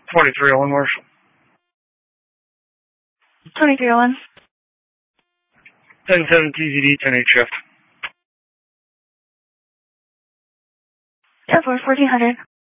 2301 Marshall. 2301. 107 TZD, 10-8 shift. Air Force 1400.